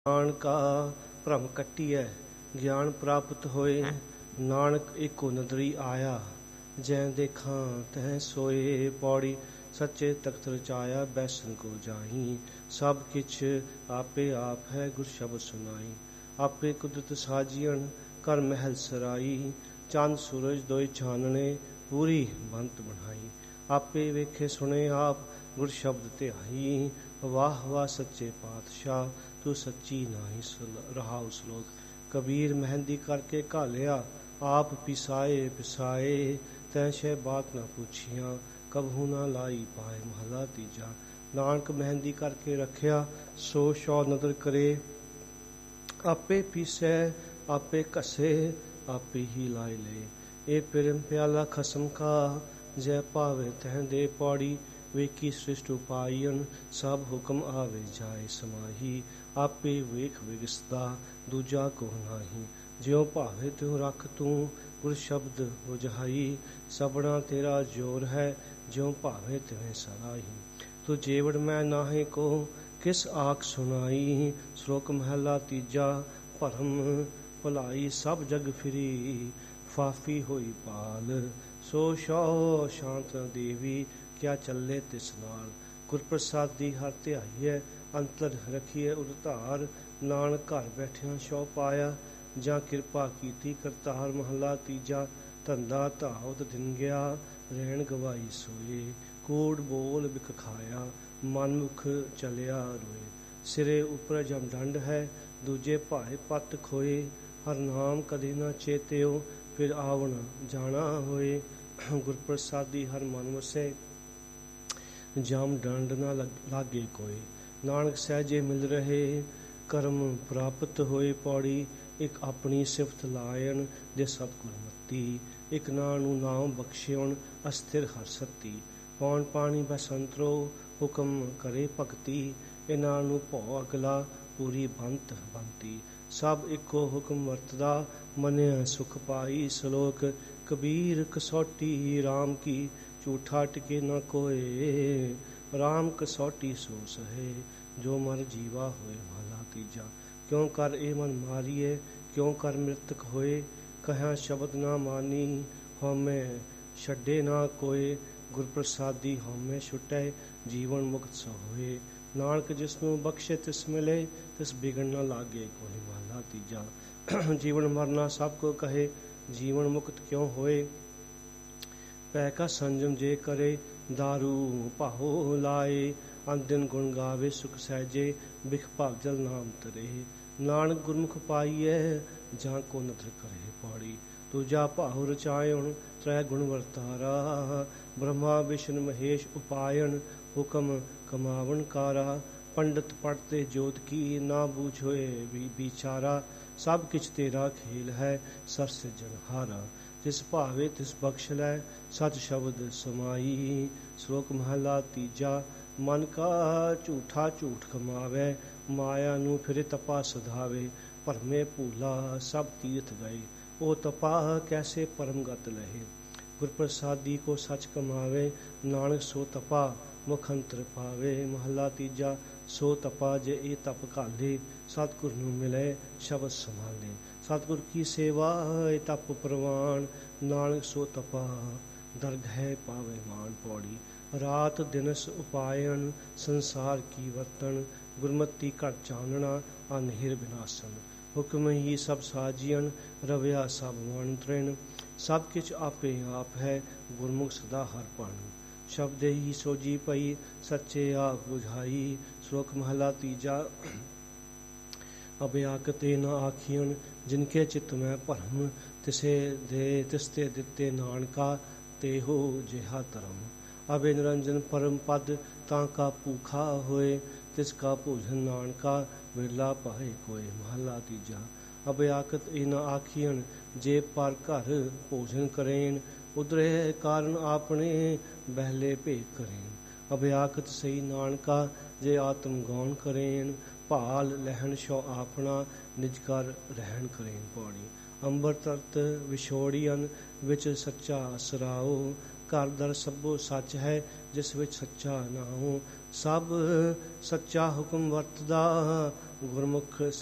ਨਾਨਕਾ ਭ੍ਰਮ ਕੱਟੀਐ ਗਿਆਨ ਪ੍ਰਾਪਤ ਹੋਏ। ਨਾਨਕ ਏਕੋ ਨਦਰੀ ਆਇਆ, ਜੈ ਦੇਖਾਂ ਤਹਿ ਸੋਏ। ਪੌੜੀ ਸੱਚੇ ਤਖਤ ਰਚਾਇਆ, ਬੈਸਨ ਕੋ ਜਾਹੀ। ਸਭ ਕਿਛ ਆਪੇ ਆਪ ਹੈ, ਗੁਰ ਸ਼ਬਦ ਸੁਨਾਈ। ਆਪੇ ਕੁਦਰਤ ਸਾਜੀਅਣ, ਕਰ ਮਹਿਲ ਸਰਾਈ। ਚੰਦ ਸੂਰਜ ਦੋਇ ਚਾਨਣੇ, ਪੂਰੀ ਬੰਤ ਬਣਾਈ। ਆਪੇ ਵੇਖੇ ਸੁਣੇ ਆਪ, ਗੁਰ ਸ਼ਬਦ ਧਿਆਈ। ਵਾਹ ਵਾਹ ਸੱਚੇ ਪਾਤਸ਼ਾਹ, ਤੂੰ ਸੱਚੀ ਨਾਹੀ। ਰਹਾਉ ਸਲੋਕ। ਕਬੀਰ ਮਹਿੰਦੀ ਕਰਕੇ ਘਾਲਿਆ, ਆਪ ਪਿਸਾਏ ਪਿਸਾਏ। ਤੈ ਸ਼ੈ ਬਾਤ ਨਾ ਪੁੱਛੀਆਂ, ਕਬਹੂ ਨਾ ਲਾਈ ਪਾਏ। ਮਹਲਾ ਤੀਜਾ। ਨਾਨਕ ਮਹਿੰਦੀ ਕਰਕੇ ਰੱਖਿਆ, ਸੋ ਸ਼ੌ ਨਦਰ ਕਰੇ। ਆਪੇ ਪੀਸੈ ਆਪੇ ਘਸੇ, ਆਪੇ ਹੀ ਲਾਏ ਲਏ। ਇਹ ਪਿਰਮ ਪਿਆਲਾ ਖਸਮ ਕਾ, ਜੈ ਭਾਵੇ ਤਹਿ ਦੇ। ਪੌੜੀ ਵੇਖੀ ਸ੍ਰਿਸ਼ਟ ਉਪਾਈਅਨ, ਸਭ ਹੁਕਮ ਆਵੇ ਜਾਏ ਸਮਾਹੀ। ਆਪੇ ਵੇਖ ਵਿਗਸਦਾ, ਦੂਜਾ ਕੋ ਨਾਹੀ। ਜਿਉ ਭਾਵੇ ਤਿਉ ਰੱਖ ਤੂੰ, ਗੁਰ ਸ਼ਬਦ ਬੁਝਾਈ। ਸਭਨਾ ਤੇਰਾ ਜੋਰ ਹੈ, ਜਿਉ ਭਾਵੇ ਤਿਵੇਂ ਸਲਾਹੀ। ਤੂੰ ਜੇਵੜ ਮੈਂ ਨਾਹੀ ਕੋ, ਕਿਸ ਆਖ ਸੁਨਾਈ। ਸ਼ਲੋਕ ਮਹਲਾ ਤੀਜਾ। ਭਰਮ ਭੁਲਾਈ ਸਭ ਜਗ ਫਿਰੀ, ਫਾਫੀ ਹੋਈ ਪਾਲ। ਸੋ ਸ਼ੌ ਸ਼ਾਂਤ ਨ ਦੇਵੀ, ਕਿਆ ਚੱਲੇ ਤਿਸ ਨਾਲ। ਗੁਰ ਪ੍ਰਸਾਦੀ ਹਰ ਧਿਆਈਐ, ਅੰਤਰ ਰਖੀਐ ਉਰਧਾਰ। ਨਾਨਕ ਘਰ ਬੈਠਿਆਂ ਸ਼ੌ ਪਾਇਆ, ਜਾਂ ਕਿਰਪਾ ਕੀਤੀ ਕਰਤਾਰ। ਮਹਲਾ ਤੀਜਾ। ਧੰਦਾ ਧਾਵਤ ਦਿਨ ਗਿਆ, ਰਹਿਣ ਗਵਾਈ ਸੋਏ। ਕੂੜ ਬੋਲ ਬਿਖ ਖਾਇਆ, ਮਨ ਮੁਖ ਚਲਿਆ ਰੋਏ। ਸਿਰੇ ਉਪਰ ਜਮ ਡੰਡ ਹੈ, ਦੂਜੇ ਭਾਏ ਪੱਤ ਖੋਏ। ਹਰ ਨਾਮ ਕਦੇ ਨਾ ਚੇਤਿਓ, ਫਿਰ ਆਵਣ ਜਾਣਾ ਹੋਏ। ਗੁਰ ਪ੍ਰਸਾਦੀ ਹਰ ਮਨ ਵਸੈ, ਜਮ ਡੰਡ ਨਾ ਲਾਗੇ ਕੋਏ। ਨਾਨਕ ਸਹਿਜੇ ਮਿਲ ਰਹੇ, ਕਰਮ ਪ੍ਰਾਪਤ ਹੋਏ। ਪੌੜੀ ਇੱਕ ਆਪਣੀ ਸਿਫਤ ਲਾਇਣ, ਦੇ ਸਤਿਗੁਰ ਮਤੀ। ਇੱਕ ਨਾਂ ਨੂੰ ਨਾਮ ਬਖਸ਼ਿਉਣ, ਅਸਥਿਰ ਹਰ ਸਤੀ। ਪੌਣ ਪਾਣੀ ਬਸੰਤਰੋ, ਹੁਕਮ ਕਰੇ ਭਗਤੀ। ਇਹਨਾਂ ਨੂੰ ਭਉ ਅਗਲਾ, ਪੂਰੀ ਬੰਤ ਬੰਤੀ। ਸਭ ਇੱਕੋ ਹੁਕਮ ਵਰਤਦਾ, ਮੰਨਿਆ ਸੁਖ ਪਾਈ। ਸ਼ਲੋਕ। ਕਬੀਰ ਕਸੌਟੀ ਰਾਮ ਕੀ, ਝੂਠਾ ਟਿਕੇ ਨਾ ਕੋਏ। ਰਾਮ ਕਸੌਟੀ ਸੋ ਸਹੇ, ਜੋ ਮਰ ਜੀਵਾ ਹੋਏ। ਮਹਲਾ ਤੀਜਾ। ਕਿਉਂ ਕਰ ਇਹ ਮਨ ਮਾਰੀਏ, ਕਿਉਂ ਕਰ ਮ੍ਰਿਤਕ ਹੋਏ। ਕਹਿਆ ਸ਼ਬਦ ਨਾ ਮਾਨੀ, ਹਉਮੈ ਛੱਡੇ ਨਾ ਕੋਏ। ਗੁਰ ਪ੍ਰਸਾਦੀ ਹਉਮੈ ਛੁਟੈ, ਜੀਵਨ ਮੁਕਤ ਸੋ ਹੋਏ। ਨਾਨਕ ਜਿਸਨੂੰ ਬਖਸ਼ੇ ਤਿਸ ਮਿਲੇ, ਤਿਸ ਬਿਗੜ ਨਾ ਲਾਗੇ ਕੋਈ। ਮਹਲਾ ਤੀਜਾ। ਜੀਵਨ ਮਰਨਾ ਸਭ ਕੋ ਕਹੇ, ਜੀਵਨ ਮੁਕਤ ਕਿਉਂ ਹੋਏ। ਪੈ ਕਾ ਸੰਜਮ ਜੇ ਕਰੇ, ਦਾਰੂ ਭਾਉ ਲਾਏ। ਅੰਤ ਦਿਨ ਗੁਣ ਗਾਵੇ ਸੁਖ ਸਹਿਜੇ, ਬਿਖ ਭਾਗ ਜਲ ਨਾਮ ਤਰੇ। ਨਾਨਕ ਗੁਰਮੁਖ ਪਾਈਐ, ਜਾਂ ਕੋ ਨਦਰ ਕਰੇ। ਪੌੜੀ। ਦੂਜਾ ਭਾਉ ਰਚਾਇਣ, ਤ੍ਰੈ ਗੁਣ ਵਰਤਾਰਾ। ਬ੍ਰਹਮਾ ਵਿਸ਼ਨ ਮਹੇਸ਼ ਉਪਾਇਣ, ਹੁਕਮ ਕਮਾਵਣ ਕਾਰਾ। ਪੰਡਤ ਪੜਤੇ ਜੋਤ ਕੀ, ਨਾ ਬੂਝ ਹੋਏ ਵਿਚਾਰਾ। ਸਭ ਕਿਛ ਤੇਰਾ ਖੇਲ ਹੈ, ਸਰ ਸਿਰਜਣ ਹਾਰਾ। ਜਿਸ ਭਾਵੇ ਤਿਸ ਬਖਸ਼ ਲੈ, ਸਚ ਸ਼ਬਦ ਸਮਾਈ। ਸ਼ਲੋਕ ਮਹਲਾ ਤੀਜਾ। ਮਨ ਕਾ ਝੂਠਾ ਝੂਠ ਕਮਾਵੇ, ਮਾਇਆ ਨੂੰ ਫਿਰੇ ਤਪਾ ਸਧਾਵੇ। ਭਰਮੇ ਭੂਲਾ ਸਭ ਤੀਰਥ ਗਏ, ਉਹ ਤਪਾ ਕੈਸੇ ਪਰਮ ਗਤ ਲਹੇ। ਗੁਰ ਪ੍ਰਸਾਦੀ ਕੋ ਸਚ ਕਮਾਵੇ, ਨਾਨਕ ਸੋ ਤਪਾ ਮੁਖ ਅੰਤਰ ਪਾਵੇ। ਮਹਲਾ ਤੀਜਾ। ਸੋ ਤਪਾ ਜੇ ਇਹ ਤਪ ਘਾਲੇ, ਸਤਿਗੁਰ ਨੂੰ ਮਿਲੇ ਸ਼ਬਦ ਸੰਭਾਲੇ। ਸਤਿਗੁਰ ਕੀ ਸੇਵਾ ਏ ਤਪ ਪ੍ਰਵਾਨ, ਨਾਨਕ ਸੋ ਤਪਾ ਦਰਗਹਿ ਪਾਵੇ ਮਾਨ। ਪੌੜੀ। ਰਾਤ ਦਿਨਸ ਉਪਾਇਣ, ਸੰਸਾਰ ਕੀ ਵਰਤਣ। ਗੁਰਮਤੀ ਘਟ ਚਾਨਣਾ, ਅਨਹਿਰ ਵਿਨਾਸਨ। ਹੁਕਮ ਹੀ ਸਭ ਸਾਜੀਅਣ, ਰਵਿਆ ਸਭ ਮਨ ਤ੍ਰਿਣ। ਸਭ ਕਿਛ ਆਪੇ ਆਪ ਹੈ, ਗੁਰਮੁਖ ਸਦਾ ਹਰ ਭਣ। ਸ਼ਬਦ ਹੀ ਸੋਜੀ ਪਈ, ਸੱਚੇ ਆਪ ਬੁਝਾਈ। ਸ਼ਲੋਕ ਮਹਲਾ ਤੀਜਾ। ਅਭਿਆਕਤੇ ਨਾ ਆਖੀਣ, ਜਿਨਕੇ ਚਿਤ ਮੈਂ ਭਰਮ। ਤਿਸ ਤੇ ਦਿੱਤੇ ਨਾਨਕਾ, ਤੇਹੋ ਜਿਹਾ ਧਰਮ। ਅਬੇ ਨਿਰੰਜਨ ਪਰਮ ਪਦ, ਤਾਂ ਕਾ ਭੂਖਾ ਹੋਏ। ਤਿਸ ਕਾ ਭੋਜਨ ਨਾਨਕਾ, ਵਿਰਲਾ ਪਾਏ ਕੋਏ। ਮਹਲਾ ਤੀਜਾ। ਅਭਿਆਕਤ ਇਹ ਨਾ ਆਖੀਣ, ਜੇ ਪਰ ਘਰ ਭੋਜਨ ਕਰੇਨ। ਉਦਰੇ ਕਾਰਨ ਆਪਣੇ, ਬਹਿਲੇ ਭੇਖ ਕਰੇਨ। ਅਭਿਆਕਤ ਸਹੀ ਨਾਨਕਾ, ਜੇ ਆਤਮ ਗੌਣ ਕਰੇਨ। ਭਾਲ ਲਹਿਣ ਸ਼ੌ ਆਪਣਾ, ਨਿਜ ਕਰ ਰਹਿਣ ਕਰੇਨ। ਪੌੜੀ। ਅੰਬਰ ਤਰਤ ਵਿਛੋੜੀਅਨ, ਵਿੱਚ ਸੱਚਾ ਸਰਾਓ। ਘਰ ਦਰ ਸਭੋ ਸੱਚ ਹੈ, ਜਿਸ ਵਿੱਚ ਸੱਚਾ ਨਾਉ। ਸਭ ਸੱਚਾ ਹੁਕਮ ਵਰਤਦਾ, ਗੁਰਮੁਖ